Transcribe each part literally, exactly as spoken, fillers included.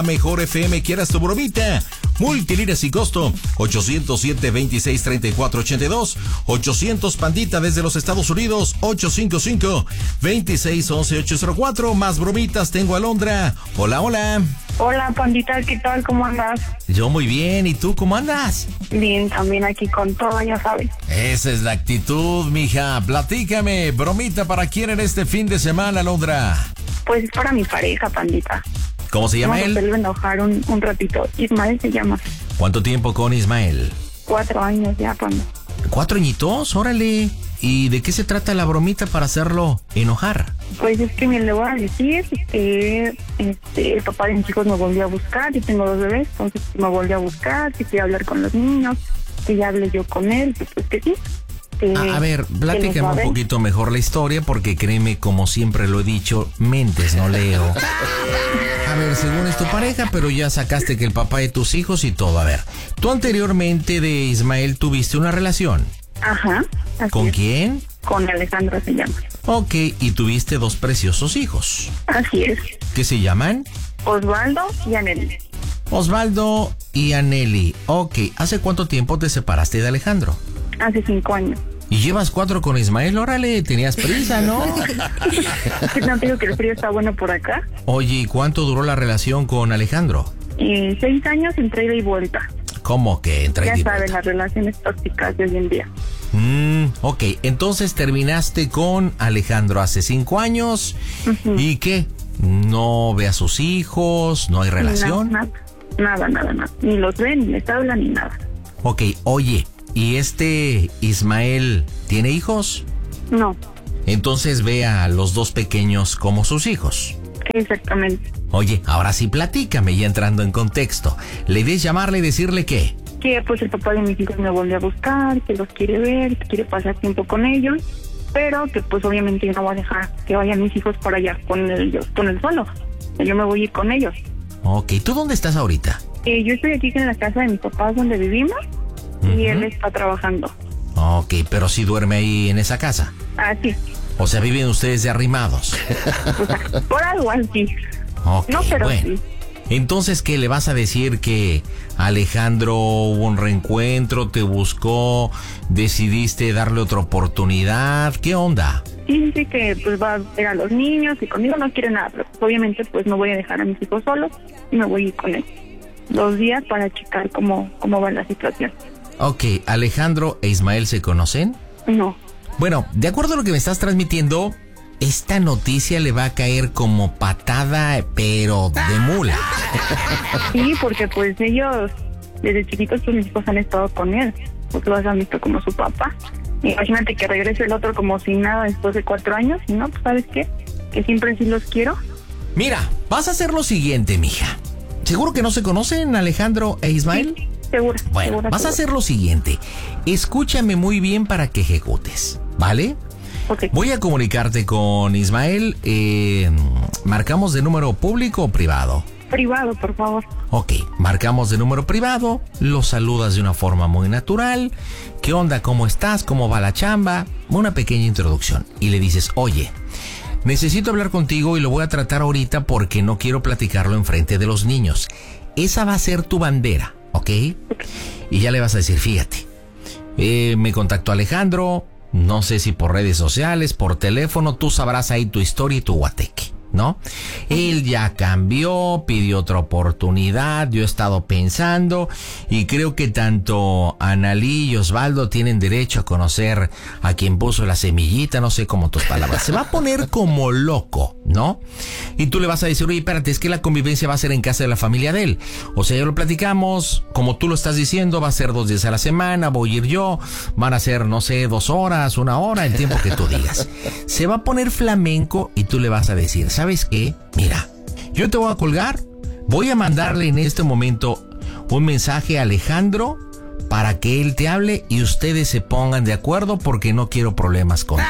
Mejor F M, quieras tu bromita. Multilínea sin costo, ochocientos siete, veintiséis, treinta y cuatro ochenta y dos, ochocientos Pandita desde los Estados Unidos, ochocientos cincuenta y cinco, veintiséis, once, ochocientos cuatro. Más bromitas, tengo a Alondra. Hola, hola. Hola, Pandita, ¿qué tal? ¿Cómo andas? Yo muy bien, ¿y tú cómo andas? Bien, también aquí con todo, ya sabes. Esa es la actitud, mija. Platícame, bromita, ¿para quién en este fin de semana, Alondra? Pues es para mi pareja, Pandita. ¿Cómo se llama Vamos él? a hacerlo enojar un, un ratito. Ismael se llama. ¿Cuánto tiempo con Ismael? Cuatro años ya, Panda. ¿Cuatro añitos? Órale. ¿Y de qué se trata la bromita para hacerlo enojar? Pues es que me le voy a decir que este, el papá de mis hijos me volvió a buscar. Yo tengo dos bebés, entonces me volvió a buscar, que quiere hablar con los niños, que ya hablé yo con él, pues, pues que sí. Que, a, a ver, platícame un poquito mejor la historia, porque créeme, como siempre lo he dicho, mentes no leo. A ver, según es tu pareja, pero ya sacaste que el papá de tus hijos y todo. A ver, tú anteriormente de Ismael tuviste una relación. Ajá. ¿Con es. quién? Con Alejandro se llama. Ok, y tuviste dos preciosos hijos. Así es. ¿Qué se llaman? Osvaldo y Anel. Osvaldo y Aneli. Ok, ¿hace cuánto tiempo te separaste de Alejandro? Hace cinco años. ¿Y llevas cuatro con Ismael? Órale, tenías prisa, ¿no? No te digo que el frío está bueno por acá. Oye, ¿y cuánto duró la relación con Alejandro? Eh, seis años entre ida y vuelta. ¿Cómo que entre ida y vuelta? Ya saben, las relaciones tóxicas de hoy en día. Mm, ok, entonces terminaste con Alejandro hace cinco años. Uh-huh. ¿Y qué? ¿No ve a sus hijos? ¿No hay relación? Nada, nada, nada, nada. Ni los ven, ni les hablan, ni nada. Ok, oye, ¿y este Ismael tiene hijos? No. Entonces ve a los dos pequeños como sus hijos. Exactamente. Oye, ahora sí platícame, ya entrando en contexto. ¿Le idea llamarle y decirle qué? Que pues el papá de mis hijos me volvió a buscar, que los quiere ver, que quiere pasar tiempo con ellos, pero que pues obviamente yo no voy a dejar que vayan mis hijos para allá con ellos, con él solo. Yo me voy a ir con ellos. Ok, ¿tú dónde estás ahorita? Eh, yo estoy aquí en la casa de mis papás donde vivimos. Uh-huh. Y él está trabajando. Ok, pero sí duerme ahí en esa casa. Ah, sí. O sea, viven ustedes de arrimados. O sea, por algo así. Ok, no, pero bueno. Sí. Entonces, ¿qué le vas a decir? Que Alejandro hubo un reencuentro, te buscó, decidiste darle otra oportunidad. ¿Qué onda? Sí, sí, que pues va a ver a los niños y conmigo no quiere nada, pero pues, obviamente pues no voy a dejar a mis hijos solos y me voy a ir con él dos días para checar cómo, cómo va la situación. Ok, ¿Alejandro e Ismael se conocen? No. Bueno, de acuerdo a lo que me estás transmitiendo, esta noticia le va a caer como patada, pero de mula. Sí, porque pues ellos, desde chiquitos, pues mis hijos han estado con él, pues los han visto como su papá. Imagínate que regrese el otro como sin nada después de cuatro años, y no, pues ¿sabes qué? Que siempre sí los quiero. Mira, vas a hacer lo siguiente, mija. ¿Seguro que no se conocen Alejandro e Ismael? Sí, seguro. Bueno, seguro, vas seguro. a hacer lo siguiente. Escúchame muy bien para que ejecutes, ¿vale? Okay. Voy a comunicarte con Ismael. Eh, ¿Marcamos de número público o privado? Privado, por favor. Ok, marcamos de número privado. Lo saludas de una forma muy natural. ¿Qué onda? ¿Cómo estás? ¿Cómo va la chamba? Una pequeña introducción. Y le dices, oye, necesito hablar contigo y lo voy a tratar ahorita porque no quiero platicarlo enfrente de los niños. Esa va a ser tu bandera, ¿ok? Okay. Y ya le vas a decir, fíjate, eh, me contactó Alejandro, no sé si por redes sociales, por teléfono, tú sabrás ahí tu historia y tu guateque, ¿no? Él ya cambió, pidió otra oportunidad, yo he estado pensando y creo que tanto Analí y Osvaldo tienen derecho a conocer a quien puso la semillita, no sé cómo tus palabras. Se va a poner como loco, ¿no? Y tú le vas a decir, oye, espérate, es que la convivencia va a ser en casa de la familia de él. O sea, ya lo platicamos, como tú lo estás diciendo, va a ser dos días a la semana, voy a ir yo, van a ser, no sé, dos horas, una hora, el tiempo que tú digas. Se va a poner flamenco y tú le vas a decir, ¿sabes qué? Mira, yo te voy a colgar, voy a mandarle en este momento un mensaje a Alejandro para que él te hable y ustedes se pongan de acuerdo porque no quiero problemas contigo.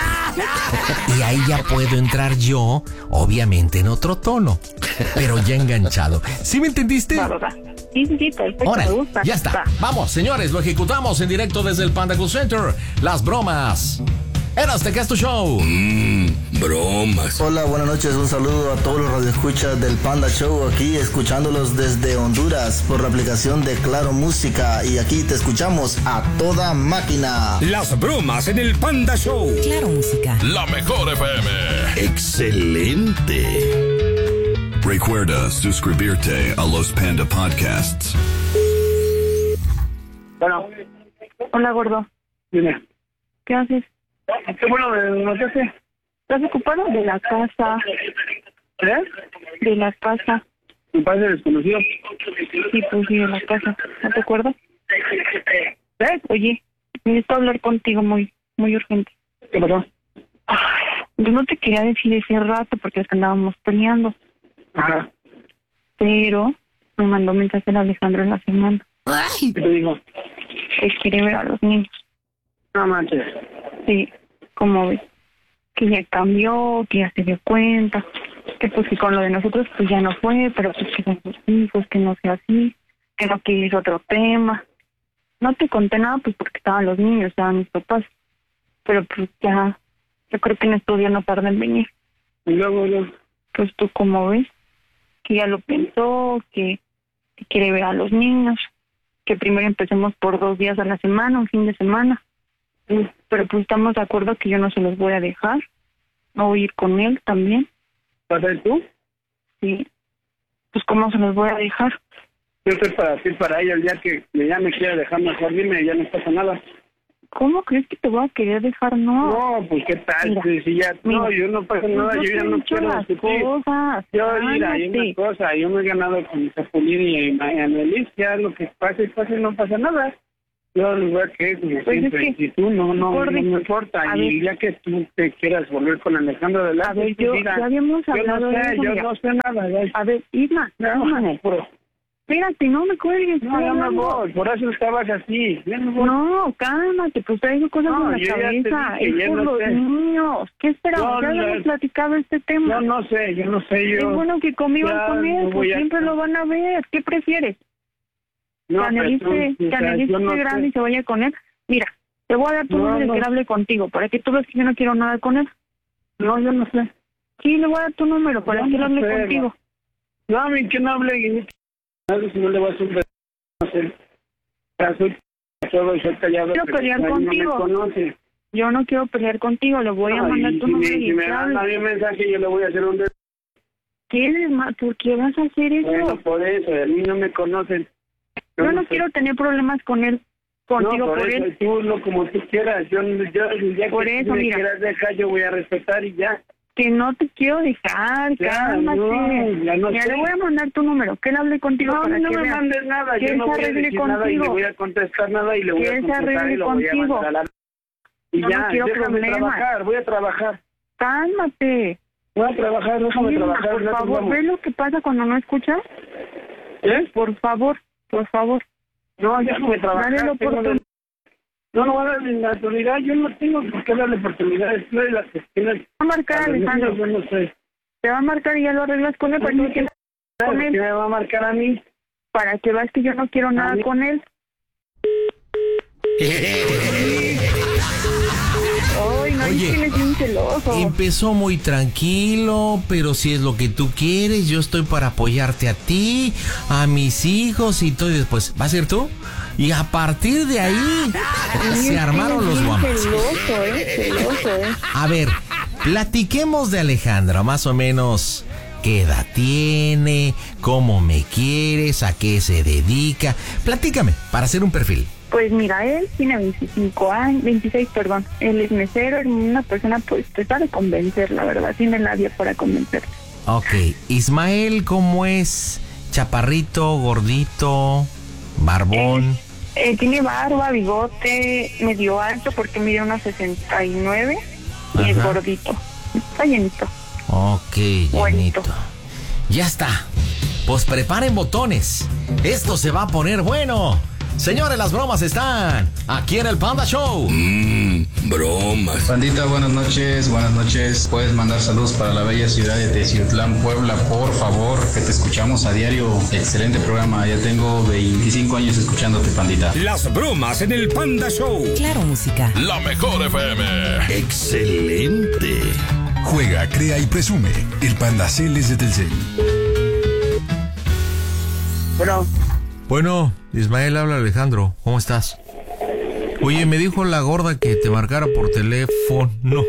Y ahí ya puedo entrar yo, obviamente en otro tono, pero ya enganchado. ¿Sí me entendiste? Va, va, va. Sí, sí, sí, perfecto. Órale, me gusta. ya está. Va. Vamos, señores, lo ejecutamos en directo desde el Panda Cool Center. Las bromas Eras de Casto Show. Mmm, bromas. Hola, buenas noches. Un saludo a todos los radioescuchas del Panda Show. Aquí escuchándolos desde Honduras por la aplicación de Claro Música. Y aquí te escuchamos a toda máquina. Las bromas en el Panda Show. Claro Música. La mejor F M. Excelente. Recuerda suscribirte a los Panda Podcasts. Bueno. Hola, gordo. Dime. ¿Qué haces? Qué bueno, ¿no te hace? ¿Estás ocupado? De la casa. ¿Eh? De la casa. ¿Me parece desconocido? Sí, pues sí, de la casa. ¿No te acuerdas? ¿Eh? Oye, necesito hablar contigo muy, muy urgente. ¿Qué pasó? Ay, yo no te quería decir ese rato porque es que andábamos peleando. Ajá. Pero me mandó mensaje el Alejandro en la semana. ¿Qué te dijo? Que quiere ver a los niños. No manches. Sí, como ves. Que ya cambió, que ya se dio cuenta. Que pues que con lo de nosotros pues ya no fue, pero pues que con sus hijos, que no sea así. Que no quiso otro tema. No te conté nada pues porque estaban los niños, estaban mis papás. Pero pues ya, yo creo que en estos días no tarda en venir. Y luego, luego. Pues tú como ves, que ya lo pensó, que, que quiere ver a los niños, que primero empecemos por dos días a la semana, un fin de semana. Pero pues estamos de acuerdo que yo no se los voy a dejar. No voy a ir con él también. ¿Vas a ir tú? Sí. Pues ¿cómo se los voy a dejar? Yo estoy para ti, para ella, el día que ya me quiera dejar mejor, dime, ya no pasa nada. ¿Cómo crees que te voy a querer dejar? No. No, pues qué tal, Mira, si, si ya, mira, no, yo no pasa nada, yo ya no quiero las discutir. cosas. Yo, mira, hay Cálmate. una cosa, yo me he ganado con Zapulín y Anelis, ya lo que pase, pase, no pasa nada. Yo les voy a querer como Pues siempre, es que, si tú no, no, por no de- me importa, a y ver. el día que tú te quieras volver con Alejandro de la A ver, yo, ya habíamos yo hablado no de sé, eso, yo mira. no sé nada, ya. A ver, Isma, No, Isma, no, puro. espérate, no me cuelgues. No, estoy ya me hablando. voy, por eso estabas así. Ya me voy. No, cálmate, pues traigo cosas No, en la yo ya te cabeza. dije, Es ya por no los sé. niños. ¿Qué esperamos? No, ya no, habíamos platicado este tema. Yo no sé, yo no sé, yo... Es bueno que convivan ya con él, no pues voy a- siempre lo van a ver. ¿Qué prefieres? No, ¿Que Annelies pero tú, se- o que sea, Annelies yo esté no grande sé. y se vaya con él? Mira, te voy a dar tu No, número y no. que él hable contigo, para que tú veas que yo no quiero nada con él. No, yo no sé. Sí, le voy a dar tu número para Yo que él no hable sé, contigo. No, a mí que no hable, y si no le voy a hacer un beso, no sé. Ya soy todo y soy callado. Quiero pero pelear nadie contigo. me conoce. Yo no quiero pelear contigo, le voy a No, mandar y tu si número me, y si me que dan hable. a mí un mensaje, yo le voy a hacer un beso. ¿Qué, ma- ¿Por qué vas a hacer eso? Bueno, por eso, a mí no me conocen. Yo no sé. quiero tener problemas con él, contigo no, por, eso, él. tú lo como tú quieras. Yo, yo el día Por que eso, tú me mira. quieras dejar, yo voy a respetar y ya. Que no te quiero dejar, Ya, cálmate. no, ya no Ya sé. le voy a mandar tu número, que él hable contigo No, para no que me vea. mandes nada, que yo él no se voy a arregle decir nada y le contigo. voy a contestar nada y le voy Que a él se contestar y arregle lo voy a contigo. mandar a la... Y Yo ya, no quiero déjame problemas. trabajar, voy a trabajar. Cálmate. Voy a trabajar, déjame Mira, trabajar. por no te favor, vamos. ¿ves lo que pasa cuando no escuchas? ¿Eh? Por favor, por favor. No, déjame trabajar. Dale la tengo oportunidad. de- No, no voy a darle la oportunidad, yo no tengo por qué darle oportunidad. Es de las cuestiones... Va a marcar, a los niños, Alejandro. Yo no sé. Te va a marcar y ya lo arreglas con él para que, ¿Qué con él, me va a marcar a mí? para que veas que yo no quiero nada mí. con él. Ay, no, Oye, es que eres bien celoso. Empezó muy tranquilo, pero si es lo que tú quieres, yo estoy para apoyarte a ti, a mis hijos y todo. Y después, ¿va a ser tú? Y a partir de ahí se armaron los guamas. Celoso, eh, celoso, eh. A ver, platiquemos de Alejandra, más o menos. ¿Qué edad tiene? ¿Cómo me quieres? ¿A qué se dedica? Platícame, para hacer un perfil. Pues mira, él tiene veinticinco años, veintiséis, perdón. Él es mesero, es una persona, pues, te sabe convencer, la verdad. Tiene labia para convencer. Ok, Ismael, ¿cómo es? Chaparrito, gordito, barbón. Eh, tiene barba, bigote, medio alto porque mide unos sesenta y nueve y es Ajá. gordito. Está llenito. Ok, Buenito. llenito. Ya está. Pues preparen botones. Esto se va a poner bueno. Señores, las bromas están aquí en el Panda Show. Mmm, bromas. Pandita, buenas noches, buenas noches. Puedes mandar saludos para la bella ciudad de Teciutlán, Puebla, por favor, que te escuchamos a diario. Excelente programa, ya tengo veinticinco años escuchándote, Pandita. Las bromas en el Panda Show. Claro, música. La mejor F M. Excelente. Juega, crea y presume. El Panda Cel es de Telcel. Bueno, Bueno, Ismael, habla Alejandro. ¿Cómo estás? Oye, me dijo la gorda que te marcara por teléfono. No.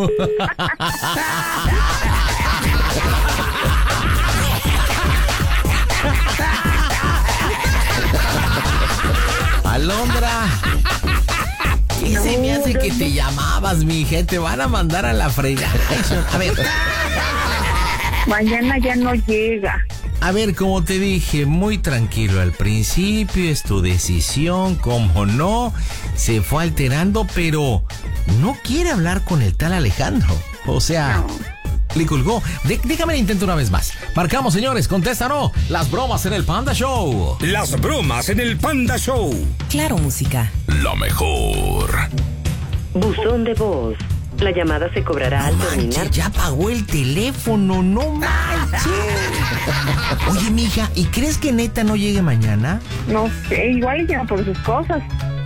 Alondra. ¿Qué se me hace que te llamabas, mi hija? Te van a mandar a la fregada. A ver. mañana ya no llega. A ver, como te dije, muy tranquilo al principio, es tu decisión, como no, se fue alterando, pero no quiere hablar con el tal Alejandro. O sea, no. Le colgó. De- déjame el intento una vez más. Marcamos, señores, contesta no. Las bromas en el Panda Show. Las bromas en el Panda Show. Claro, música. La mejor. Buzón de voz. La llamada se cobrará No al manches, terminar. ya pagó el teléfono, no manches. Oye, mija, ¿y crees que neta no llegue mañana? No sé, igual llega por sus cosas.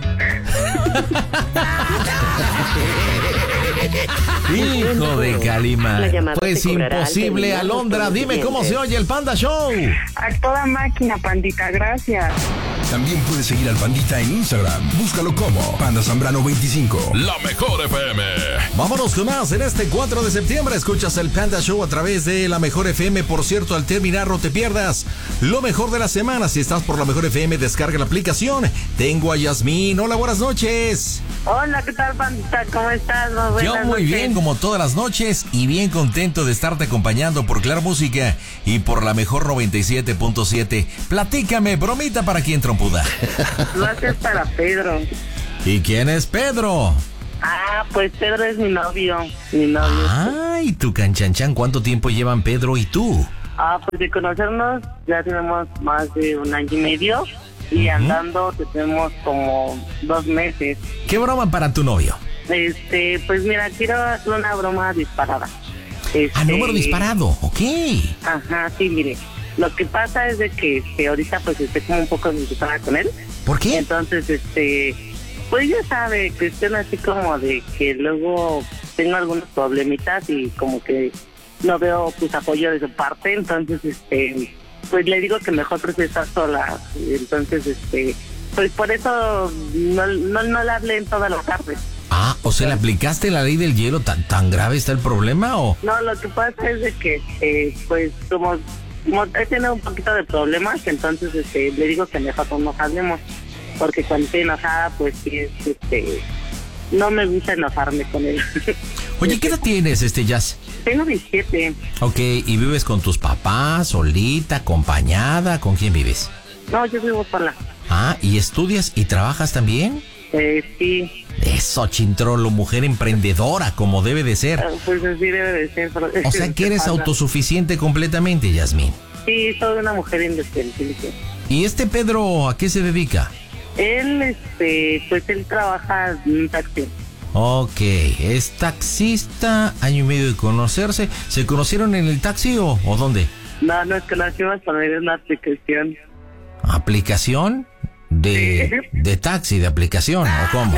Hijo de Calima. La llamada Pues se cobrará al imposible, terminar los Alondra. Dime cómo se oye el Panda Show. A toda máquina, Pandita, gracias. También puedes seguir al Pandita en Instagram. Búscalo como Panda Zambrano veinticinco. La mejor F M. Vámonos con más en este cuatro de septiembre. Escuchas el Panda Show a través de La Mejor F M. Por cierto, al terminar, no te pierdas lo mejor de la semana. Si estás por La Mejor F M, descarga la aplicación. Tengo a Yasmín. Hola, buenas noches. Hola, ¿qué tal, Pandita? ¿Cómo estás? Muy Yo buenas muy noches. bien, como todas las noches, y bien contento de estarte acompañando por Claro Música y por La Mejor noventa y siete punto siete. Platícame, bromita para quien trompuda. Gracias para Pedro. ¿Y quién es Pedro? Ah, pues Pedro es mi novio. Mi novio. Ay, tu canchanchan, ¿cuánto tiempo llevan Pedro y tú? Ah, pues de conocernos ya tenemos más de un año y medio. Y Ujú. andando tenemos como dos meses. ¿Qué broma para tu novio? Este, pues mira, quiero hacer una broma disparada. Este, A número disparado, ok. Ajá, sí, mire. Lo que pasa es de que este, ahorita pues estoy como un poco disgustada con él. ¿Por qué? Entonces, este, pues ya sabe que estén así como de que luego tengo algunos problemitas y como que no veo pues apoyo de su parte. Entonces, este, pues le digo que mejor prefiero estar sola. Entonces, este, pues por eso no, no, no le hablé en toda la tarde. Ah, o sea, ¿le aplicaste la ley del hielo? ¿Tan, tan grave está el problema o...? No, lo que pasa es de que, eh, pues, como, como he tenido un poquito de problemas, entonces este, le digo que mejor no nos hablemos, porque cuando estoy enojada, pues, sí, es, este, no me gusta enojarme con él. Oye, ¿qué edad tienes, este Jazz? Tengo diecisiete. Ok, ¿y vives con tus papás, solita, acompañada? ¿Con quién vives? No, yo vivo sola. Ah, ¿y estudias y trabajas también? Eh, sí, Eso, chintrolo, mujer emprendedora, como debe de ser. eh, pues así debe de ser. pero- O sea, que eres pasa. autosuficiente completamente, Yasmín. Sí, soy una mujer independiente. ¿Y este Pedro a qué se dedica? Él, este, pues él trabaja en un taxi. Ok, es taxista, año y medio de conocerse. ¿Se conocieron en el taxi o, o dónde? No, nos conocimos por medio de una aplicación. ¿Aplicación? De, de taxi, de aplicación, ¿o cómo?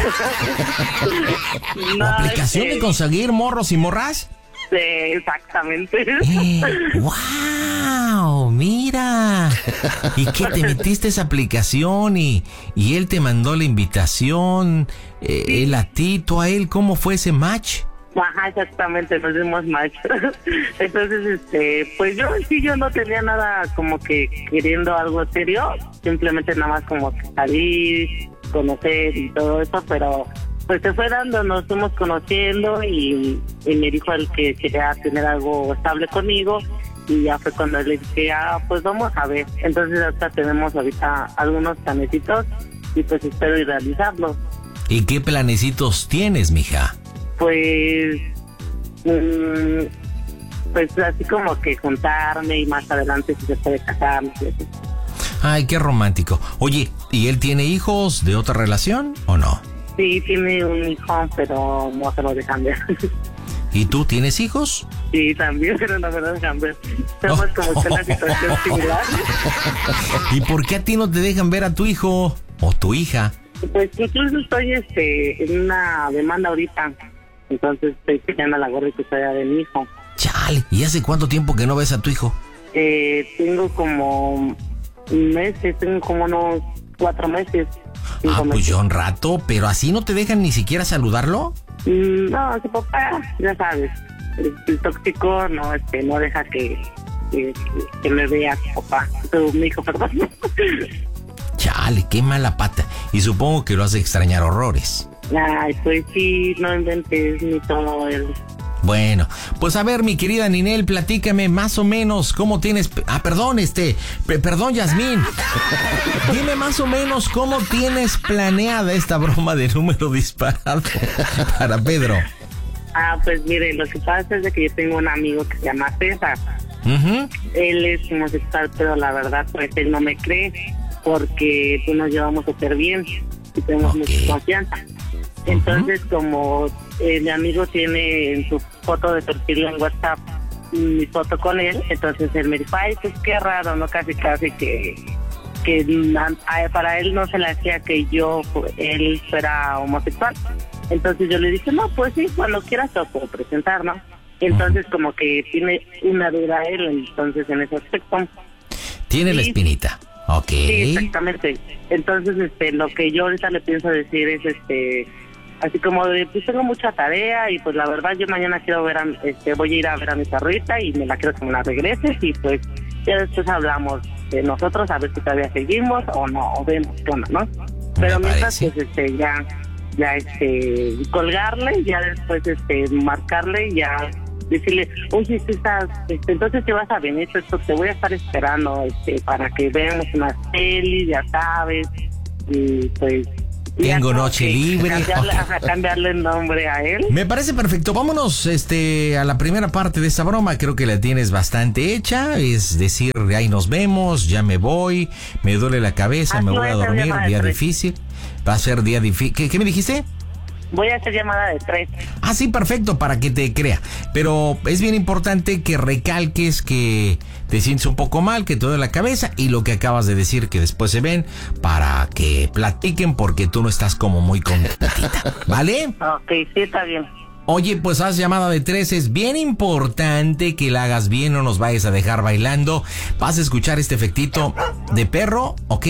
No, ¿Aplicación este, de conseguir morros y morras? Sí, exactamente. Eh, ¡Wow! ¡Mira! ¿Y qué te metiste esa aplicación y, y él te mandó la invitación? Eh, él a ti, tú a él, ¿cómo fue ese match? Ajá, exactamente, nos dimos match. Entonces, este, pues yo sí, yo no tenía nada como que queriendo algo serio, simplemente nada más como que salir, conocer y todo eso, pero pues se fue dando, nos fuimos conociendo y, y me dijo él que quería tener algo estable conmigo y ya fue cuando le dije, ah, pues vamos a ver. Entonces hasta tenemos ahorita algunos planecitos y pues espero y realizarlos. ¿Y qué planecitos tienes, mija? Pues, mm, pues así como que juntarme y más adelante si se puede casarme. Ay, qué romántico. Oye, ¿y él tiene hijos de otra relación o no? Sí, tiene un hijo, pero no se lo dejan ver. ¿Y tú tienes hijos? Sí, también, pero no me lo dejan ver. Estamos oh. como que en una situación similar. ¿Y por qué a ti no te dejan ver a tu hijo o tu hija? Pues incluso estoy este, en una demanda ahorita. Entonces estoy peleando la gorra y custodia de mi hijo. Chale, ¿y hace cuánto tiempo que no ves a tu hijo? Eh, tengo como meses, tengo como unos cuatro meses. Ah, pues meses. ya un rato, pero así no te dejan ni siquiera saludarlo. Mm, no, su papá, ya sabes, el, el tóxico no, este, no deja que, que, que me vea su papá, su, mi hijo, perdón. Chale, qué mala pata. Y supongo que lo hace extrañar horrores. Ay, pues sí, no inventes ni todo él. Bueno, pues a ver, mi querida Ninel, platícame más o menos cómo tienes... Ah, perdón, este... P- perdón, Yasmín. Dime más o menos cómo tienes planeada esta broma de número disparado para Pedro. Ah, pues mire, lo que pasa es de que yo tengo un amigo que se llama César. Uh-huh. Él es homosexual, pero la verdad, pues él no me cree porque pues, nos llevamos súper bien y tenemos okay. mucha confianza. Entonces, uh-huh. como eh, mi amigo tiene en su foto de perfil en WhatsApp mi foto con él, entonces él me dijo, ay, pues qué raro, ¿no? Casi, casi que, que a, para él no se le hacía que yo, él fuera homosexual. Entonces yo le dije, no, pues sí, cuando quieras te lo puedo presentar, ¿no? Entonces uh-huh. como que tiene una duda él, entonces en ese aspecto. Tiene sí. la espinita. Ok. Sí, exactamente. Entonces, este, lo que yo ahorita le pienso decir es, este, así como de, pues tengo mucha tarea y pues la verdad yo mañana quiero ver a, este, voy a ir a ver a mi perrita y me la quiero que me la regreses y pues ya después hablamos de nosotros a ver si todavía seguimos o no, o vemos qué onda, ¿no? Pero me mientras, parece. pues, este, ya, ya, este, colgarle, ya después, este, marcarle y ya decirle, oye, si estás, este, entonces te vas a venir, esto te voy a estar esperando, este, para que veamos una peli, ya sabes, y pues... Tengo noche libre. Cambiarle, a cambiarle el nombre a él. Me parece perfecto. Vámonos este, a la primera parte de esta broma. Creo que la tienes bastante hecha. Es decir, ahí nos vemos, ya me voy, me duele la cabeza, Así me voy a dormir, día difícil. Va a ser día difícil. ¿Qué, ¿Qué me dijiste? Voy a hacer llamada de tres. Ah, sí, perfecto, para que te crea. Pero es bien importante que recalques que te sientes un poco mal, que te duele la cabeza y lo que acabas de decir que después se ven para que platiquen porque tú no estás como muy contentita, ¿vale? Ok, sí, está bien. Oye, pues haz llamada de tres, es bien importante que la hagas bien, no nos vayas a dejar bailando. Vas a escuchar este efectito de perro, ¿ok?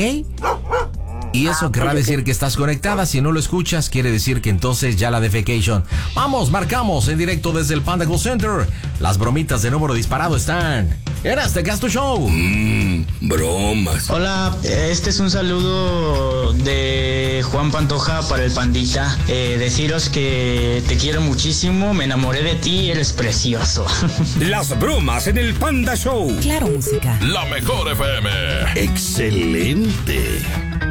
Y eso ah, querrá decir que estás conectada. Si no lo escuchas, quiere decir que entonces ya la defecation. Vamos, marcamos en directo desde el Panda Call Center. Las bromitas de número disparado están en este Casto Show. Mmm, bromas. Hola, este es un saludo de Juan Pantoja para el Pandita. Eh, deciros que te quiero muchísimo, me enamoré de ti, eres precioso. Las bromas en el Panda Show. Claro, música. La mejor F M. Excelente.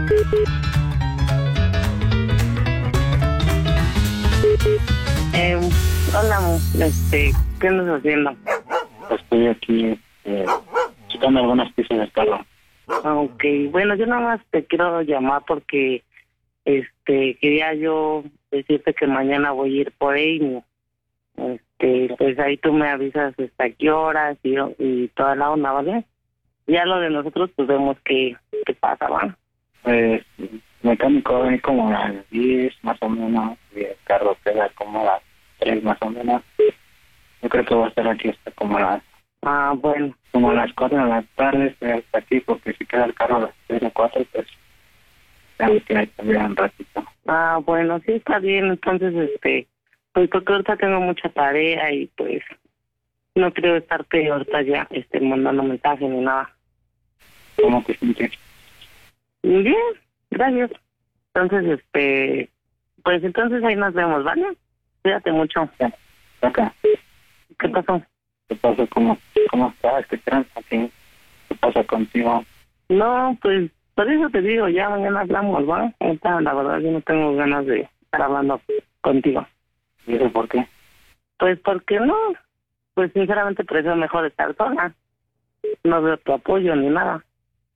Eh, hola, este, ¿qué andas haciendo? Estoy aquí eh, checando algunas piezas del carro. Ok, bueno, yo nada más te quiero llamar porque este quería yo decirte que mañana voy a ir por Amy. Este, pues ahí tú me avisas hasta qué horas y, y toda la onda, ¿vale? Ya lo de nosotros, pues vemos qué, qué pasa, ¿va? Pues, mecánico va a venir como a las diez más o menos, y el carro queda como a las tres más o menos. Yo creo que voy a estar aquí hasta como a las... Ah, bueno. Como a las cuatro de la tarde estoy hasta aquí, porque si queda el carro a las tres o cuatro, pues... tengo que ir también un ratito. Ah, bueno, sí, está bien, entonces, este... pues porque ahorita tengo mucha tarea y pues... no creo estarte ahorita ya, este, mandando mensajes ni nada. ¿Cómo te sientes? Bien, gracias. Entonces, este, pues entonces ahí nos vemos, ¿vale? Cuídate mucho. Ya, acá. ¿Qué pasó? ¿Qué pasó? ¿Cómo, cómo estás? ¿Qué tranza? ¿Qué, ¿Qué pasa contigo? No, pues, por eso te digo, ya mañana hablamos, ¿va? Ahorita, la verdad, yo no tengo ganas de estar hablando contigo. ¿Y eso por qué? Pues porque no, pues sinceramente prefiero mejor estar sola. No veo tu apoyo ni nada.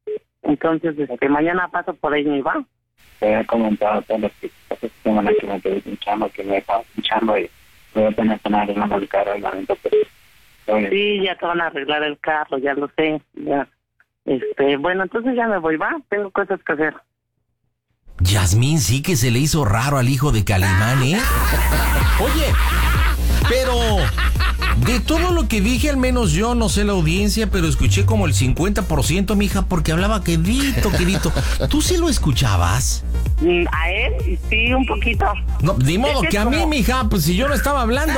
Entonces, este, mañana paso por ahí, ¿me va? Te he comentado todos los que semana que me quedé pinchando, que me estaba pinchando y voy a tener que arreglar el carro, el lamento, pero... Sí, ya te van a arreglar el carro, ya lo sé, ya. Este, bueno, entonces ya me voy, ¿va? Tengo cosas que hacer. Yasmín, sí que se le hizo raro al hijo de Calimán, ¿eh? Oye, pero de todo lo que dije, al menos yo, no sé la audiencia, pero escuché como el cincuenta por ciento, mija, porque hablaba quedito, quedito. ¿Tú sí lo escuchabas? A él, sí, un poquito. No, de modo es que a como... mí, mija, pues si yo no estaba hablando.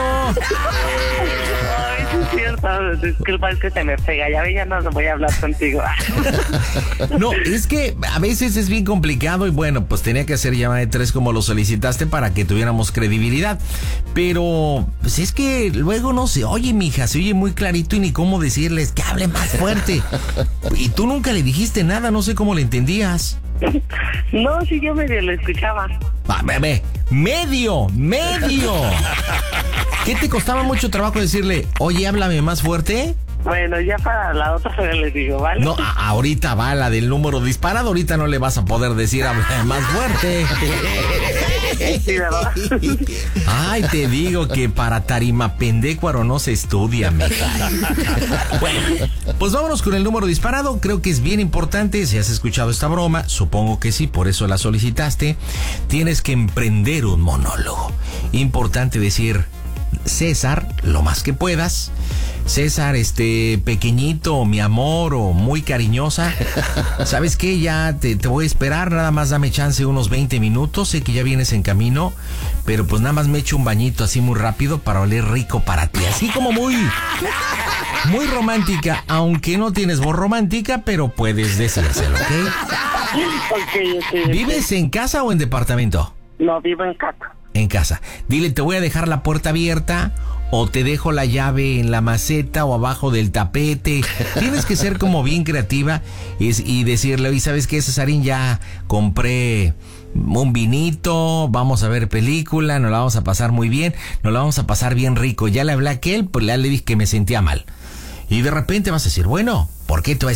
Ay, sí es cierto, disculpa, es que se me pega, ya ve, ya no voy a hablar contigo. No, es que a veces es bien complicado y bueno, pues tenía que hacer llamada de tres como lo solicitaste para que tuviéramos credibilidad. Pero, pues es que luego no se oye, mija, se oye muy clarito y ni cómo decirles que hable más fuerte. Y tú nunca le dijiste nada, no sé cómo le entendías. No, sí, yo medio lo escuchaba. Ah, bebé, medio, medio. ¿Qué te costaba mucho trabajo decirle, oye, háblame más fuerte? Bueno, ya para la otra vez les digo, ¿vale? No, a- ahorita va la del número disparado, ahorita no le vas a poder decir háblame más fuerte. Sí, ¿verdad? Ay, te digo que para Tarimapendecuaro no se estudia, mija. Bueno, pues vámonos con el número disparado. Creo que es bien importante. Si has escuchado esta broma, supongo que sí, por eso la solicitaste. Tienes que emprender un monólogo. Importante decir, César, lo más que puedas. César, este, pequeñito, mi amor, o muy cariñosa. ¿Sabes qué? Ya te, te voy a esperar, nada más dame chance unos veinte minutos. Sé que ya vienes en camino, pero pues nada más me echo un bañito así muy rápido para oler rico para ti. Así como muy, muy romántica, aunque no tienes voz romántica, pero puedes decírselo, ¿ok? Ok, ok. ¿Vives en casa o en departamento? No, vivo en casa. En casa. Dile, te voy a dejar la puerta abierta o te dejo la llave en la maceta o abajo del tapete. Tienes que ser como bien creativa y, y decirle, oye, ¿sabes qué, Cesarín? Ya compré un vinito, vamos a ver película, nos la vamos a pasar muy bien, nos la vamos a pasar bien rico. Ya le hablé a aquel, pues ya le dije que me sentía mal. Y de repente vas a decir, bueno, ¿por qué te vas a